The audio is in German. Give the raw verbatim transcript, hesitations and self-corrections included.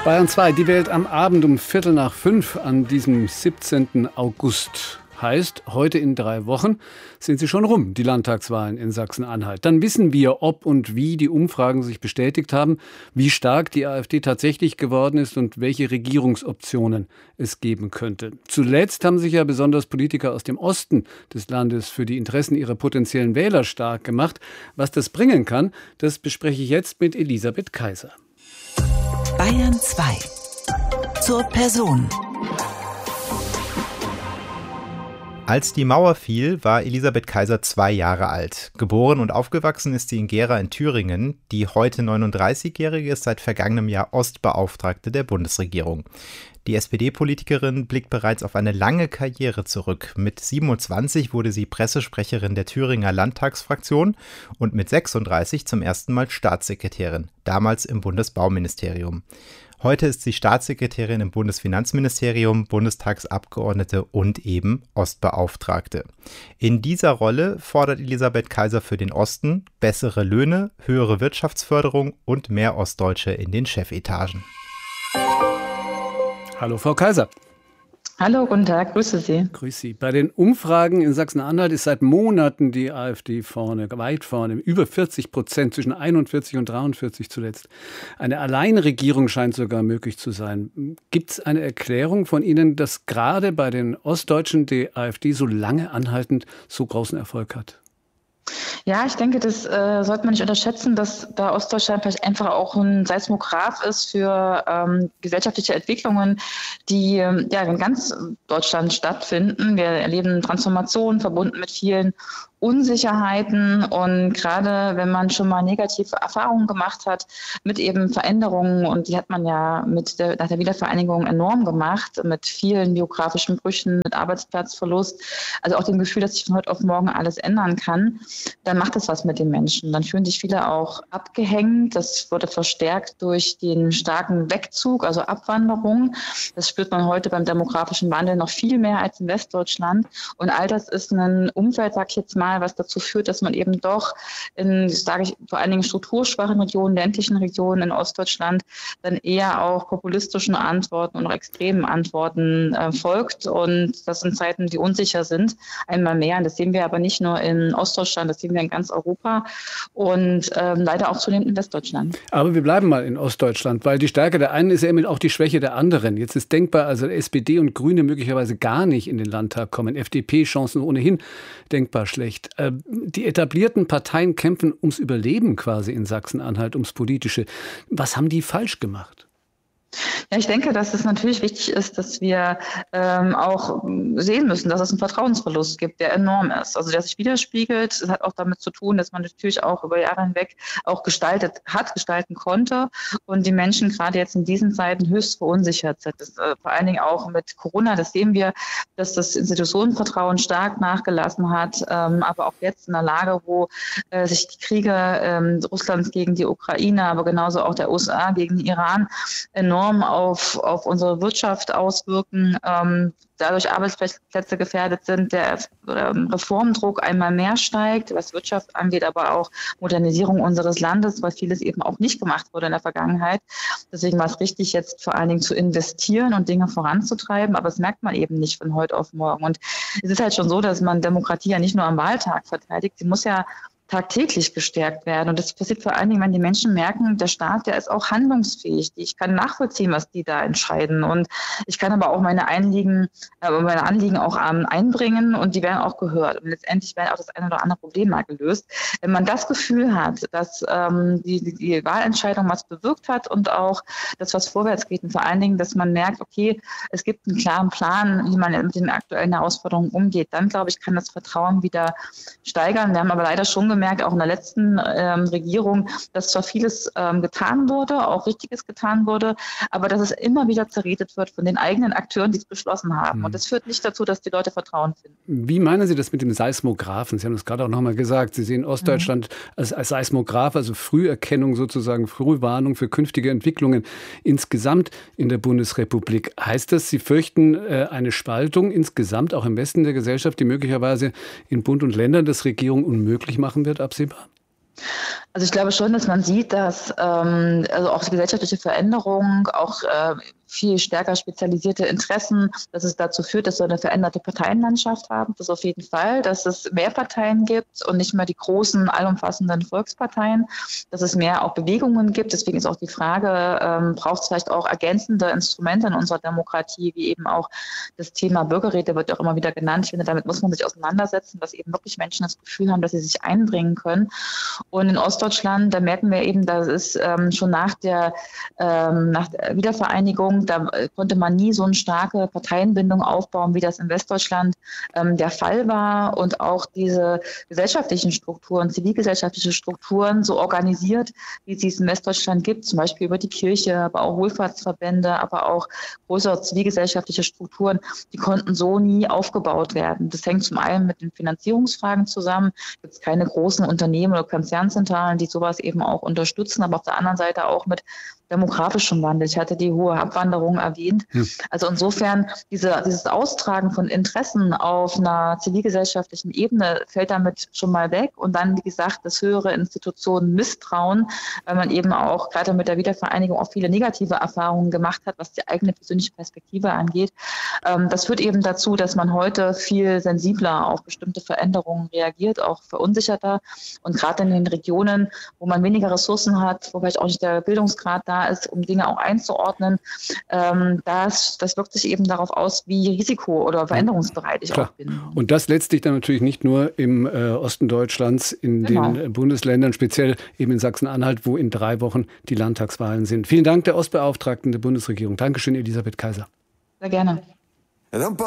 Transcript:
Bayern zwei, die Welt am Abend um Viertel nach fünf an diesem siebzehnten August. Heißt, heute in drei Wochen sind sie schon rum, die Landtagswahlen in Sachsen-Anhalt. Dann wissen wir, ob und wie die Umfragen sich bestätigt haben, wie stark die AfD tatsächlich geworden ist und welche Regierungsoptionen es geben könnte. Zuletzt haben sich ja besonders Politiker aus dem Osten des Landes für die Interessen ihrer potenziellen Wähler stark gemacht. Was das bringen kann, das bespreche ich jetzt mit Elisabeth Kaiser. Bayern zwei. Zur Person. Als die Mauer fiel, war Elisabeth Kaiser zwei Jahre alt. Geboren und aufgewachsen ist sie in Gera in Thüringen. Die heute neununddreißigjährige ist seit vergangenem Jahr Ostbeauftragte der Bundesregierung. Die S P D-Politikerin blickt bereits auf eine lange Karriere zurück. Mit siebenundzwanzig wurde sie Pressesprecherin der Thüringer Landtagsfraktion und mit sechsunddreißig zum ersten Mal Staatssekretärin, damals im Bundesbauministerium. Heute ist sie Staatssekretärin im Bundesfinanzministerium, Bundestagsabgeordnete und eben Ostbeauftragte. In dieser Rolle fordert Elisabeth Kaiser für den Osten bessere Löhne, höhere Wirtschaftsförderung und mehr Ostdeutsche in den Chefetagen. Hallo Frau Kaiser. Hallo, guten Tag, grüße Sie. Grüß Sie. Bei den Umfragen in Sachsen-Anhalt ist seit Monaten die AfD vorne, weit vorne, über vierzig Prozent, zwischen einundvierzig und dreiundvierzig zuletzt. Eine Alleinregierung scheint sogar möglich zu sein. Gibt es eine Erklärung von Ihnen, dass gerade bei den Ostdeutschen die AfD so lange anhaltend so großen Erfolg hat? Ja, ich denke, das äh, sollte man nicht unterschätzen, dass da Ostdeutschland vielleicht einfach auch ein Seismograph ist für ähm, gesellschaftliche Entwicklungen, die ähm, ja in ganz Deutschland stattfinden. Wir erleben Transformationen verbunden mit vielen Unsicherheiten, und gerade wenn man schon mal negative Erfahrungen gemacht hat mit eben Veränderungen, und die hat man ja mit der, nach der Wiedervereinigung enorm gemacht, mit vielen biografischen Brüchen, mit Arbeitsplatzverlust, also auch dem Gefühl, dass sich von heute auf morgen alles ändern kann, dann macht das was mit den Menschen. Dann fühlen sich viele auch abgehängt. Das wurde verstärkt durch den starken Wegzug, also Abwanderung. Das spürt man heute beim demografischen Wandel noch viel mehr als in Westdeutschland. Und all das ist ein Umfeld, sag ich jetzt mal, was dazu führt, dass man eben doch in, sage ich, vor allen Dingen strukturschwachen Regionen, ländlichen Regionen in Ostdeutschland dann eher auch populistischen Antworten und auch extremen Antworten äh, folgt. Und das sind Zeiten, die unsicher sind, einmal mehr. Und das sehen wir aber nicht nur in Ostdeutschland, das sehen wir in ganz Europa und ähm, leider auch zunehmend in Westdeutschland. Aber wir bleiben mal in Ostdeutschland, weil die Stärke der einen ist ja immer auch die Schwäche der anderen. Jetzt ist denkbar, also S P D und Grüne möglicherweise gar nicht in den Landtag kommen. F D P-Chancen ohnehin denkbar schlecht. Die etablierten Parteien kämpfen ums Überleben quasi in Sachsen-Anhalt, ums Politische. Was haben die falsch gemacht? Ja, ich denke, dass es natürlich wichtig ist, dass wir ähm, auch sehen müssen, dass es einen Vertrauensverlust gibt, der enorm ist. Also der sich widerspiegelt. Das hat auch damit zu tun, dass man natürlich auch über Jahre hinweg auch gestaltet hat, gestalten konnte, und die Menschen gerade jetzt in diesen Zeiten höchst verunsichert sind. Das, äh, vor allen Dingen auch mit Corona, das sehen wir, dass das Institutionenvertrauen stark nachgelassen hat, ähm, aber auch jetzt in einer Lage, wo äh, sich die Kriege ähm, Russlands gegen die Ukraine, aber genauso auch der U S A gegen den Iran enorm auf, auf unsere Wirtschaft auswirken, ähm, dadurch Arbeitsplätze gefährdet sind, der ähm, Reformdruck einmal mehr steigt, was Wirtschaft angeht, aber auch Modernisierung unseres Landes, weil vieles eben auch nicht gemacht wurde in der Vergangenheit. Deswegen war es richtig, jetzt vor allen Dingen zu investieren und Dinge voranzutreiben, aber das merkt man eben nicht von heute auf morgen. Und es ist halt schon so, dass man Demokratie ja nicht nur am Wahltag verteidigt, sie muss ja tagtäglich gestärkt werden. Und das passiert vor allen Dingen, wenn die Menschen merken, der Staat, der ist auch handlungsfähig. Ich kann nachvollziehen, was die da entscheiden. Und ich kann aber auch meine Anliegen, äh, meine Anliegen auch ähm, einbringen, und die werden auch gehört. Und letztendlich werden auch das eine oder andere Problem mal gelöst. Wenn man das Gefühl hat, dass ähm, die, die, die Wahlentscheidung was bewirkt hat und auch das, was vorwärts geht, und vor allen Dingen, dass man merkt, okay, es gibt einen klaren Plan, wie man mit den aktuellen Herausforderungen umgeht, dann, glaube ich, kann das Vertrauen wieder steigern. Wir haben aber leider schon gemerkt, auch in der letzten ähm, Regierung, dass zwar vieles ähm, getan wurde, auch Richtiges getan wurde, aber dass es immer wieder zerredet wird von den eigenen Akteuren, die es beschlossen haben. Mhm. Und das führt nicht dazu, dass die Leute Vertrauen finden. Wie meinen Sie das mit dem Seismographen? Sie haben das gerade auch nochmal gesagt. Sie sehen Ostdeutschland mhm. als, als Seismograph, also Früherkennung sozusagen, Frühwarnung für künftige Entwicklungen insgesamt in der Bundesrepublik. Heißt das, Sie fürchten äh, eine Spaltung insgesamt, auch im Westen der Gesellschaft, die möglicherweise in Bund und Ländern das Regierung unmöglich machen wird, absehbar? Also ich glaube schon, dass man sieht, dass ähm, also auch die gesellschaftliche Veränderung, auch äh, viel stärker spezialisierte Interessen, dass es dazu führt, dass wir eine veränderte Parteienlandschaft haben. Das auf jeden Fall, dass es mehr Parteien gibt und nicht mehr die großen, allumfassenden Volksparteien, dass es mehr auch Bewegungen gibt. Deswegen ist auch die Frage, ähm, braucht es vielleicht auch ergänzende Instrumente in unserer Demokratie, wie eben auch das Thema Bürgerräte wird auch immer wieder genannt. Ich finde, damit muss man sich auseinandersetzen, dass eben wirklich Menschen das Gefühl haben, dass sie sich einbringen können. Und in Ostdeutschland, da merken wir eben, dass es ähm, schon nach der, ähm, nach der Wiedervereinigung, da konnte man nie so eine starke Parteienbindung aufbauen, wie das in Westdeutschland ähm, der Fall war, und auch diese gesellschaftlichen Strukturen, zivilgesellschaftliche Strukturen so organisiert, wie es sie in Westdeutschland gibt, zum Beispiel über die Kirche, aber auch Wohlfahrtsverbände, aber auch größere zivilgesellschaftliche Strukturen, die konnten so nie aufgebaut werden. Das hängt zum einen mit den Finanzierungsfragen zusammen. Es gibt keine großen Unternehmen oder Konzernzentralen, die sowas eben auch unterstützen, aber auf der anderen Seite auch mit demografischem Wandel. Ich hatte die hohe Abwanderung erwähnt. Hm. Also insofern, diese, dieses Austragen von Interessen auf einer zivilgesellschaftlichen Ebene fällt damit schon mal weg. Und dann, wie gesagt, das höhere Institutionen misstrauen, weil man eben auch gerade mit der Wiedervereinigung auch viele negative Erfahrungen gemacht hat, was die eigene persönliche Perspektive angeht. Ähm, das führt eben dazu, dass man heute viel sensibler auf bestimmte Veränderungen reagiert, auch verunsicherter. Und gerade in den Regionen, wo man weniger Ressourcen hat, wo vielleicht auch nicht der Bildungsgrad da ist, um Dinge auch einzuordnen, ähm, das, das wirkt sich eben darauf aus, wie risiko- oder veränderungsbereit ich Klar. auch bin. Und das letztlich dann natürlich nicht nur im äh, Osten Deutschlands, in genau. den Bundesländern, speziell eben in Sachsen-Anhalt, wo in drei Wochen die Landtagswahlen sind. Vielen Dank der Ostbeauftragten der Bundesregierung. Dankeschön, Elisabeth Kaiser. Sehr gerne.